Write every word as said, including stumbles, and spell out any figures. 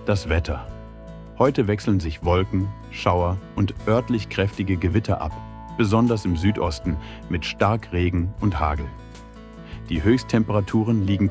Das Wetter. Heute wechseln sich Wolken, Schauer und örtlich kräftige Gewitter ab, besonders im Südosten mit Starkregen und Hagel. Die Höchsttemperaturen liegen